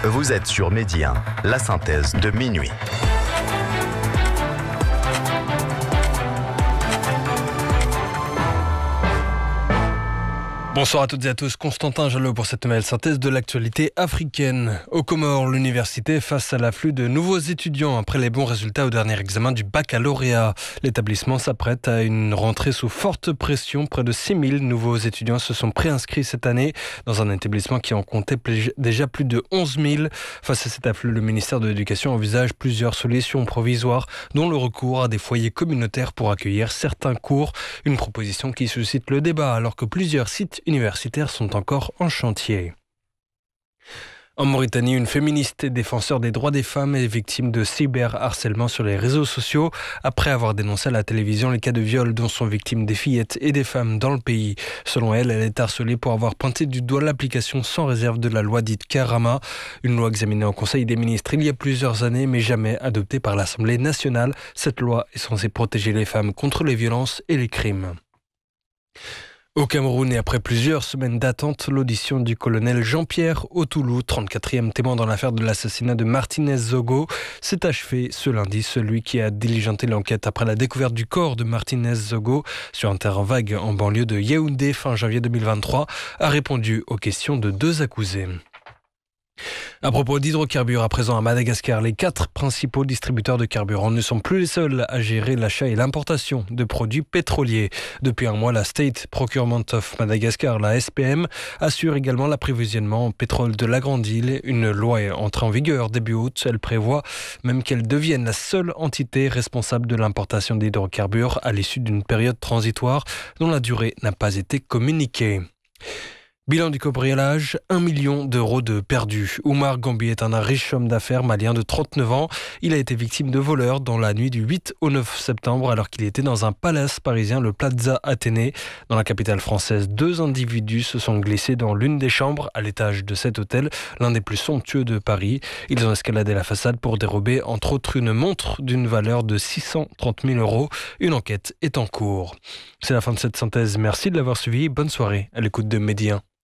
Vous êtes sur Midi 1, la synthèse de minuit. Bonsoir à toutes et à tous, Constantin Jalot pour cette nouvelle synthèse de l'actualité africaine. Aux Comores, l'université face à l'afflux de nouveaux étudiants après les bons résultats au dernier examen du baccalauréat. L'établissement s'apprête à une rentrée sous forte pression. Près de 6000 nouveaux étudiants se sont préinscrits cette année dans un établissement qui en comptait déjà plus de 11 000. Face à cet afflux, le ministère de l'Éducation envisage plusieurs solutions provisoires, dont le recours à des foyers communautaires pour accueillir certains cours. Une proposition qui suscite le débat alors que plusieurs sites universitaires sont encore en chantier. En Mauritanie, une féministe et défenseur des droits des femmes est victime de cyberharcèlement sur les réseaux sociaux après avoir dénoncé à la télévision les cas de viol dont sont victimes des fillettes et des femmes dans le pays. Selon elle, elle est harcelée pour avoir pointé du doigt l'application sans réserve de la loi dite Karama, une loi examinée en Conseil des ministres il y a plusieurs années mais jamais adoptée par l'Assemblée nationale. Cette loi est censée protéger les femmes contre les violences et les crimes. Au Cameroun, et après plusieurs semaines d'attente, l'audition du colonel Jean-Pierre Otoulou, 34e témoin dans l'affaire de l'assassinat de Martinez Zogo, s'est achevée ce lundi. Celui qui a diligenté l'enquête après la découverte du corps de Martinez Zogo sur un terrain vague en banlieue de Yaoundé fin janvier 2023 a répondu aux questions de deux accusés. À propos d'hydrocarbures, à présent à Madagascar, les 4 principaux distributeurs de carburant ne sont plus les seuls à gérer l'achat et l'importation de produits pétroliers. Depuis un mois, la State Procurement of Madagascar, la SPM, assure également l'approvisionnement en pétrole de la Grande Île. Une loi est entrée en vigueur début août. Elle prévoit même qu'elle devienne la seule entité responsable de l'importation d'hydrocarbures à l'issue d'une période transitoire dont la durée n'a pas été communiquée. Bilan du cambriolage, 1 million d'euros de perdus. Oumar Gambi est un riche homme d'affaires malien de 39 ans. Il a été victime de voleurs dans la nuit du 8 au 9 septembre alors qu'il était dans un palace parisien, le Plaza Athénée. Dans la capitale française, 2 individus se sont glissés dans l'une des chambres à l'étage de cet hôtel, l'un des plus somptueux de Paris. Ils ont escaladé la façade pour dérober entre autres une montre d'une valeur de 630 000 euros. Une enquête est en cours. C'est la fin de cette synthèse. Merci de l'avoir suivi. Bonne soirée à l'écoute de Midi 1.